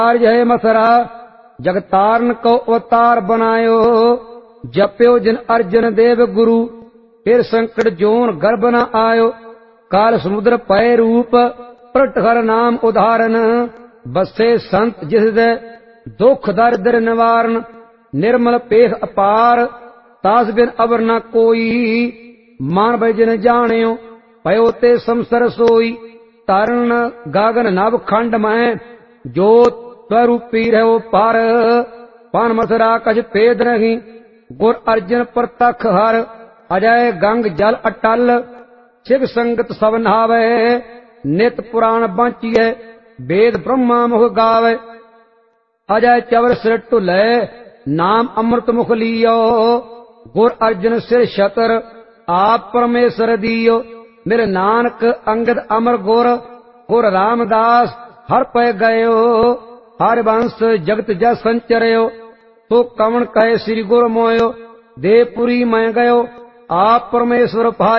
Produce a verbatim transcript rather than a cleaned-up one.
जय मथुरा जगतारण को अवतार बनायो, जप्यो जिन अर्जन देव गुरु, फिर संकट जोन गर्भ न आयो। काल समुद्र पय रूप, प्रट हर नाम उदाहरण, बसे संत जिस दे दुख दरिद्र निवारण। निर्मल पेख अपार, तास बिन अबर न कोई, मान भय जिन जानियो, पयो ते संसर सोई। तारण गागन नभ खंड में, जोत स्वरूपी रहो पार। पान मथुरा कछ पेद नहीं, गुर अर्जन प्रतख हर। अजय गंग जल अटल, शिव संगत सब नहावे। नित पुराण बांचिए, वेद ब्रह्मा मुख गावे। अजय चवर सिर टुले, नाम अमृत मुख लियो। गुर अर्जन सिर छतर, आप परमेश्वर दियो। मेरे नानक अंगद अमर गुर, गुर रामदास हर पै गयो। हर वंश जगत जय संचरयो, तो कवन कहे श्री गुर मोयो। देवपुरी मैं गयो, आप परमेश्वर भाई।